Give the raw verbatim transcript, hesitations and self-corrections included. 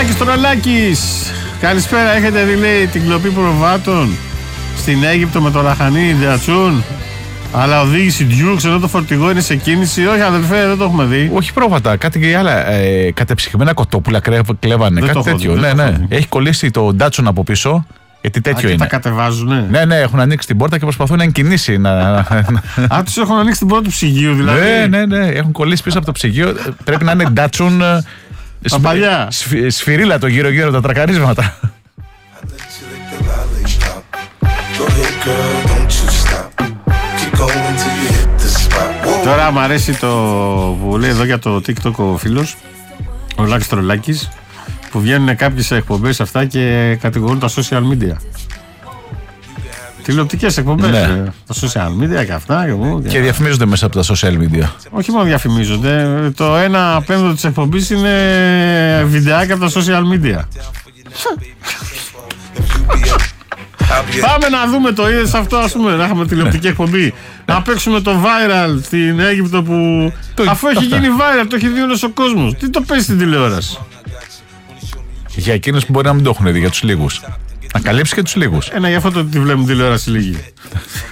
Λάκης Τρολάκης. Καλησπέρα, έχετε δει λέει την κλοπή προβάτων στην Αίγυπτο με το λαχανί Ντατσούν, αλλά οδήγηση Dukes ενώ το φορτηγό είναι σε κίνηση? Όχι αδελφέ, δεν το έχουμε δει. Όχι πρόβατα, κάτι και άλλα. Ε, κατεψυχημένα κοτόπουλα κλέβανε, δεν κάτι τέτοιο. Δει, ναι, ναι. δει. Έχει κολλήσει το Datsun από πίσω. Γιατί τέτοιο Α, είναι. Τα κατεβάζουνε. Ναι, ναι, έχουν ανοίξει την πόρτα και προσπαθούν να εγκινήσει. Να... Α, τους έχουν ανοίξει την πόρτα του ψυγείου δηλαδή. Ναι, ναι, ναι. Έχουν κολλήσει πίσω από το ψυγείο. Πρέπει να είναι Datsun. Τα παλιά. Σφ, σφυρίλα το γύρω-γύρω τα τρακαρίσματα. Τώρα μου αρέσει το που λέει εδώ για το TikTok ο φίλος, ο Λάκης Τρολάκης, που βγαίνουν κάποιες εκπομπές αυτά και κατηγορούν τα social media. Τηλεοπτικές εκπομπές, Ναι. ε, τα social media και αυτά. Και, εγώ, και... Και διαφημίζονται μέσα από τα social media. Όχι μόνο διαφημίζονται, το ένα πέμπτο της εκπομπής είναι βιντεάκια από τα social media. Πάμε να δούμε το είδες αυτό, ας πούμε, να έχουμε τηλεοπτική εκπομπή. Να παίξουμε το viral στην Αίγυπτο που Το- αφού έχει αυτά. γίνει viral, το έχει δει όλος ο κόσμος. Τι το παίζει στην τηλεόραση? Για εκείνους που μπορεί να μην το έχουν δει, για τους λίγους. Να καλύψει και τους λίγους. Ένα, γι' αυτό το ότι τη βλέπουν τηλεόραση λίγοι.